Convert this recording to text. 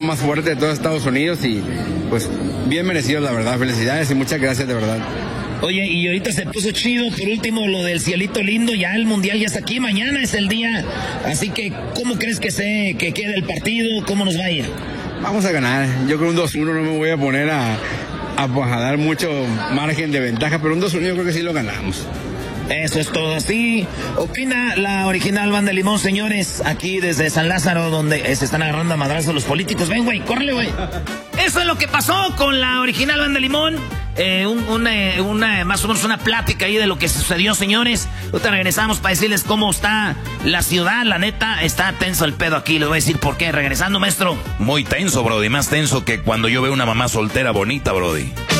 más fuerte de todo Estados Unidos y pues bien merecido, la verdad. Felicidades y muchas gracias, de verdad. Oye, y ahorita se puso chido, por último, lo del cielito lindo, ya el Mundial ya está aquí, mañana es el día, así que, ¿cómo crees que quede el partido? ¿Cómo nos va a ir? Vamos a ganar, yo creo un 2-1, no me voy a poner a dar mucho margen de ventaja, pero un 2-1 yo creo que sí lo ganamos. Eso es todo. Así opina la original Banda Limón, señores, aquí desde San Lázaro, donde se están agarrando a madrazos los políticos. Ven, güey, córrele, güey. Eso es lo que pasó con la original Banda Limón. Más o menos una plática ahí de lo que sucedió, señores. Ahorita regresamos para decirles cómo está la ciudad. La neta, está tenso el pedo aquí. Les voy a decir por qué. Regresando, maestro. Muy tenso, brody. Más tenso que cuando yo veo una mamá soltera bonita, brody.